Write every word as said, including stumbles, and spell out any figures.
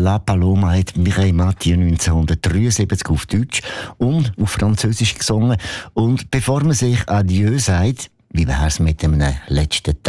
La Paloma hat Mireille Mathieu neunzehnhundertdreiundsiebzig auf Deutsch und auf Französisch gesungen. Und bevor man sich Adieu sagt, wie wär's mit einem letzten